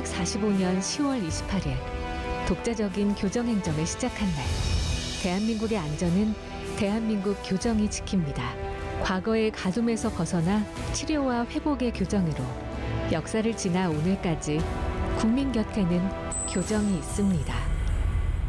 1945년 10월 28일 독자적인 교정행정을 시작한 날, 대한민국의 안전은 대한민국 교정이 지킵니다. 과거의 가둠에서 벗어나 치료와 회복의 교정으로 역사를 지나 오늘까지 국민 곁에는 교정이 있습니다.